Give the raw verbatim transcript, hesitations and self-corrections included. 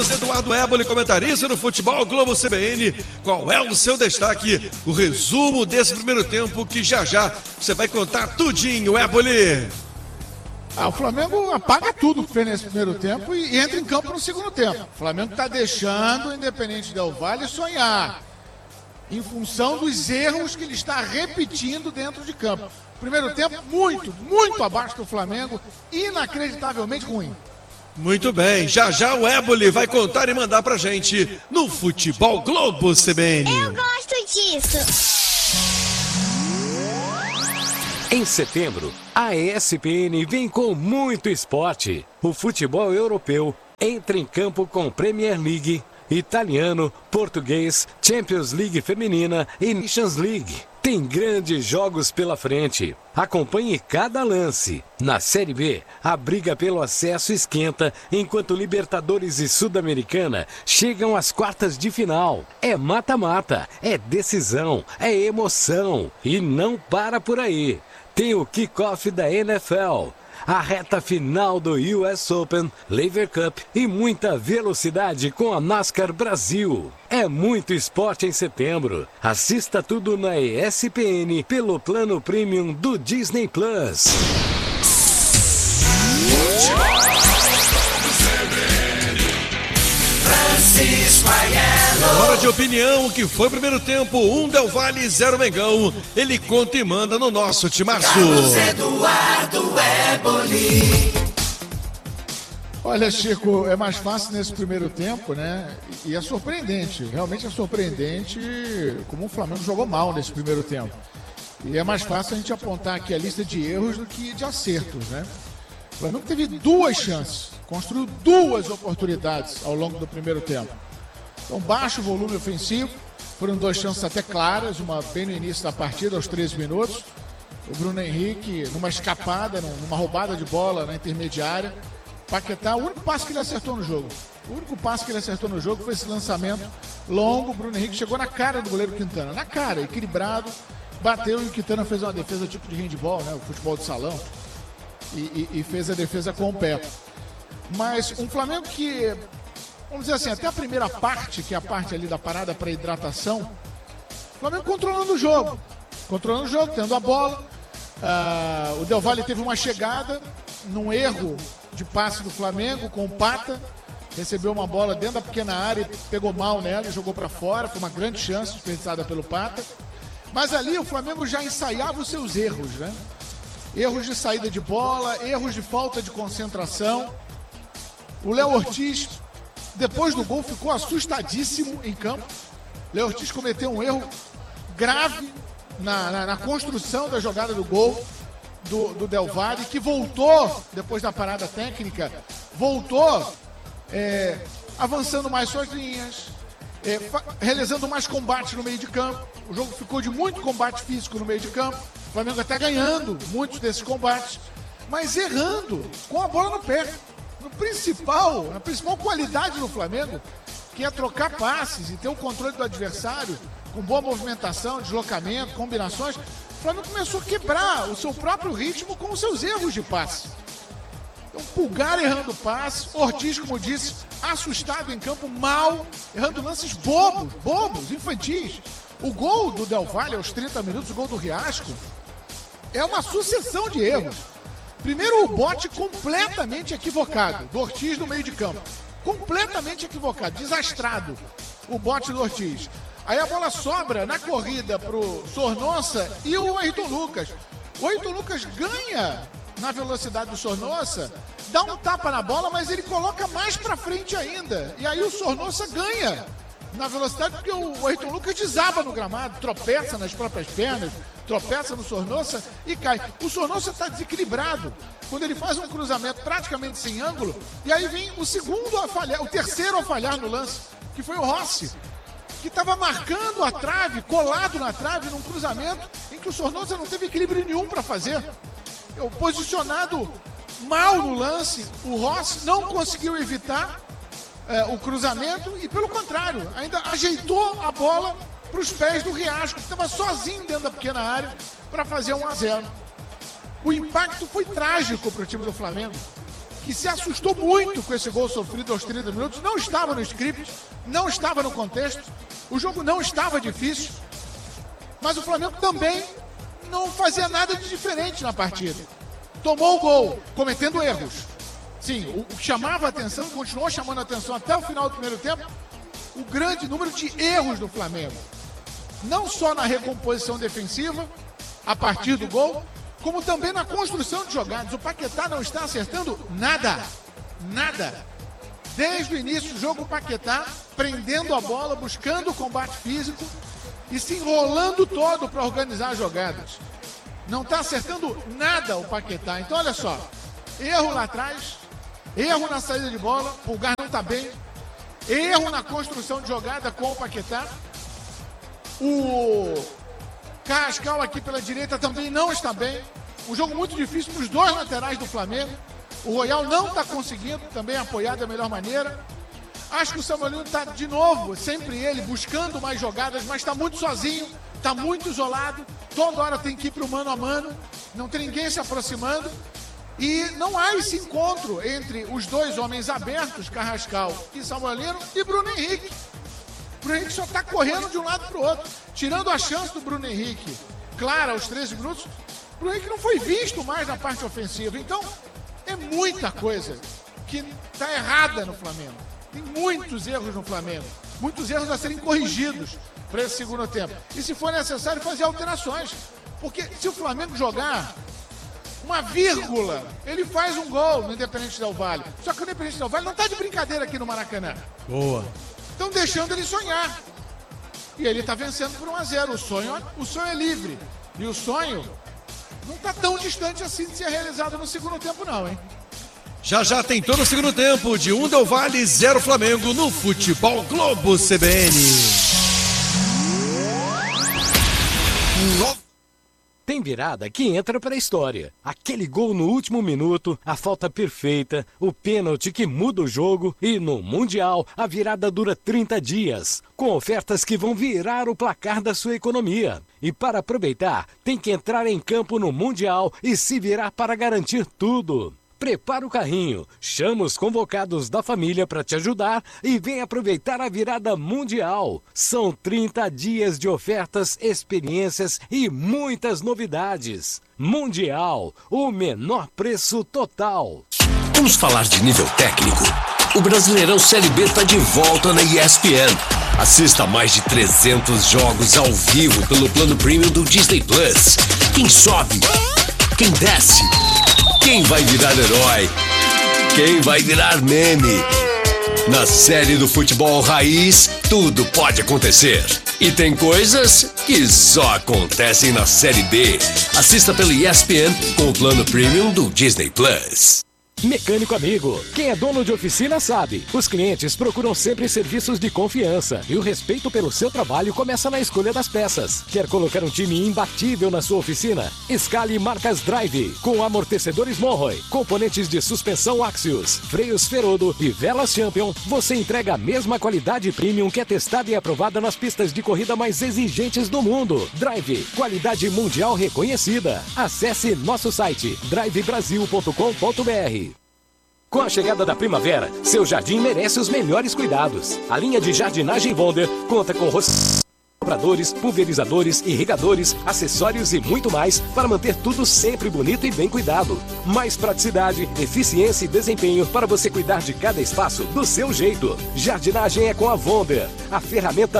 Eduardo Éboli, comentarista do Futebol Globo C B N. Qual é o seu destaque? O resumo desse primeiro tempo que já já você vai contar tudinho, Éboli. Ah, o Flamengo apaga tudo que fez nesse primeiro tempo e entra em campo no segundo tempo. O Flamengo está deixando o Independente Del Valle sonhar em função dos erros que ele está repetindo dentro de campo. Primeiro tempo muito, muito abaixo do Flamengo, inacreditavelmente ruim. Muito bem, já já o Éboli vai contar e mandar pra gente no Futebol Globo C B N. Eu gosto disso. Em setembro, a E S P N vem com muito esporte. O futebol europeu entra em campo com Premier League, italiano, português, Champions League feminina e Nations League. Tem grandes jogos pela frente. Acompanhe cada lance. Na Série B, a briga pelo acesso esquenta, enquanto Libertadores e Sul-Americana chegam às quartas de final. É mata-mata, é decisão, é emoção. E não para por aí. Tem o kickoff da N F L, a reta final do U S Open, Lever Cup e muita velocidade com a NASCAR Brasil. É muito esporte em setembro. Assista tudo na E S P N pelo plano premium do Disney Plus. Hora de opinião, que foi o primeiro tempo, um Del Valle, zero Mengão. Ele conta e manda no nosso timaço. Carlos Eduardo Éboli. Olha, Chico, é mais fácil nesse primeiro tempo, né? E é surpreendente, realmente é surpreendente como o Flamengo jogou mal nesse primeiro tempo. E é mais fácil a gente apontar aqui a lista de erros do que de acertos, né? O Flamengo teve duas chances, construiu duas oportunidades ao longo do primeiro tempo. Então, baixo volume ofensivo, foram duas chances até claras, uma bem no início da partida, aos treze minutos. O Bruno Henrique, numa escapada, numa roubada de bola na intermediária. Paquetá, o único passe que ele acertou no jogo. O único passe que ele acertou no jogo foi esse lançamento longo. O Bruno Henrique chegou na cara do goleiro Quintana. Na cara, equilibrado, bateu e o Quintana fez uma defesa tipo de handball, né? O futebol de salão. E, e, e fez a defesa com o pé. Mas um Flamengo que, vamos dizer assim, até a primeira parte, que é a parte ali da parada para hidratação, o Flamengo controlando o jogo. Controlando o jogo, tendo a bola. Ah, o Del Valle teve uma chegada num erro de passe do Flamengo com o Pata, recebeu uma bola dentro da pequena área, pegou mal nela e jogou para fora, foi uma grande chance desperdiçada pelo Pata. Mas ali o Flamengo já ensaiava os seus erros, né? Erros de saída de bola, erros de falta de concentração. O Léo Ortiz, depois do gol, ficou assustadíssimo em campo. Léo Ortiz cometeu um erro grave na, na, na construção da jogada do gol do, do Del Valle, que voltou, depois da parada técnica, voltou é, avançando mais suas linhas, é, realizando mais combate no meio de campo. O jogo ficou de muito combate físico no meio de campo. O Flamengo até ganhando muitos desses combates, mas errando com a bola no pé. No principal, a principal qualidade do Flamengo, que é trocar passes e ter o controle do adversário, com boa movimentação, deslocamento, combinações. O Flamengo começou a quebrar o seu próprio ritmo com os seus erros de passe. Então, Pulgar errando passe, Ortiz, como disse, assustado em campo, mal, errando lances bobos, bobos, infantis. O gol do Del Valle aos trinta minutos, o gol do Riasco, é uma sucessão de erros. Primeiro, o bote completamente equivocado, do Ortiz no meio de campo. Completamente equivocado, desastrado, o bote do Ortiz. Aí a bola sobra na corrida pro Sornosa e o Ayrton Lucas. O Ayrton Lucas ganha na velocidade do Sornosa, dá um tapa na bola, mas ele coloca mais pra frente ainda. E aí o Sornosa ganha na velocidade porque o Ayrton Lucas desaba no gramado, tropeça nas próprias pernas, tropeça no Sornosa e cai. O Sornosa está desequilibrado quando ele faz um cruzamento praticamente sem ângulo, e aí vem o segundo a falhar, o terceiro a falhar no lance, que foi o Rossi, que estava marcando a trave, colado na trave, num cruzamento em que o Sornosa não teve equilíbrio nenhum para fazer. O posicionado mal no lance, o Rossi não conseguiu evitar é, o cruzamento e, pelo contrário, ainda ajeitou a bola para os pés do Riasco, que estava sozinho dentro da pequena área para fazer um a zero. O impacto foi trágico para o time do Flamengo. que se assustou muito com esse gol sofrido aos trinta minutos. Não estava no script, não estava no contexto, o jogo não estava difícil, mas o Flamengo também não fazia nada de diferente na partida. Tomou o gol, cometendo erros. Sim, o que chamava a atenção, continuou chamando a atenção até o final do primeiro tempo, o grande número de erros do Flamengo. Não só na recomposição defensiva, a partir do gol, como também na construção de jogadas. O Paquetá não está acertando nada, nada. Desde o início do jogo, o Paquetá prendendo a bola, buscando o combate físico e se enrolando todo para organizar as jogadas. Não está acertando nada o Paquetá. Então, olha só, erro lá atrás, erro na saída de bola, o Pulgar não está bem, erro na construção de jogada com o Paquetá. O Carrascal aqui pela direita também não está bem. Um jogo muito difícil para os dois laterais do Flamengo. O Royal não está conseguindo também apoiar da melhor maneira. Acho que o Samuelino está de novo, sempre ele, buscando mais jogadas, mas está muito sozinho, está muito isolado. Toda hora tem que ir para o mano a mano, não tem ninguém se aproximando. E não há esse encontro entre os dois homens abertos, Carrascal e Samuelino, e Bruno Henrique. Bruno Henrique só está correndo de um lado para o outro, tirando a chance do Bruno Henrique, clara, aos treze minutos. O Bruno Henrique não foi visto mais na parte ofensiva. Então, é muita coisa que está errada no Flamengo. Tem muitos erros no Flamengo, muitos erros a serem corrigidos para esse segundo tempo. E se for necessário, fazer alterações. Porque se o Flamengo jogar uma vírgula, ele faz um gol no Independente Del Valle. Só que o Independente Del Valle não está de brincadeira aqui no Maracanã. Boa. Estão deixando ele sonhar. E ele está vencendo por um a zero. O sonho, o sonho é livre. E o sonho não está tão distante assim de ser realizado no segundo tempo, não, hein? Já já tem todo o segundo tempo de um Del Valle, zero Flamengo no Futebol Globo C B N. No... Tem virada que entra para a história. Aquele gol no último minuto, a falta perfeita, o pênalti que muda o jogo e no Mundial a virada dura trinta dias, com ofertas que vão virar o placar da sua economia. E para aproveitar, tem que entrar em campo no Mundial e se virar para garantir tudo. Prepara o carrinho, chama os convocados da família para te ajudar e vem aproveitar a virada mundial. São trinta dias de ofertas, experiências e muitas novidades. Mundial, o menor preço total. Vamos falar de nível técnico? O Brasileirão Série B está de volta na E S P N. Assista a mais de trezentos jogos ao vivo pelo plano premium do Disney Plus. Quem sobe? Quem desce? Quem vai virar herói? Quem vai virar meme? Na série do futebol raiz, tudo pode acontecer. E tem coisas que só acontecem na Série B. Assista pelo E S P N com o plano premium do Disney Plus. Mecânico amigo, quem é dono de oficina sabe. Os clientes procuram sempre serviços de confiança e o respeito pelo seu trabalho começa na escolha das peças. Quer colocar um time imbatível na sua oficina? Escale marcas Drive, com amortecedores Monroy, componentes de suspensão Axios, freios Ferodo e velas Champion. Você entrega a mesma qualidade premium que é testada e aprovada nas pistas de corrida mais exigentes do mundo. Drive, qualidade mundial reconhecida. Acesse nosso site drive brasil ponto com ponto b r. Com a chegada da primavera, seu jardim merece os melhores cuidados. A linha de jardinagem Wonder conta com sopradores, pulverizadores, irrigadores, acessórios e muito mais para manter tudo sempre bonito e bem cuidado. Mais praticidade, eficiência e desempenho para você cuidar de cada espaço do seu jeito. Jardinagem é com a Wonder, a ferramenta